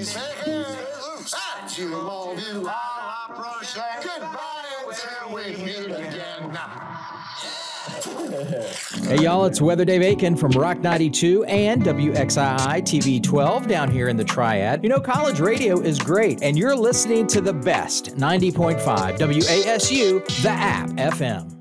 Hey, y'all, it's Weather Dave Aiken from Rock 92 and WXII TV 12 down here in the Triad. You know, college radio is great, and you're listening to the best 90.5 WASU, the app FM.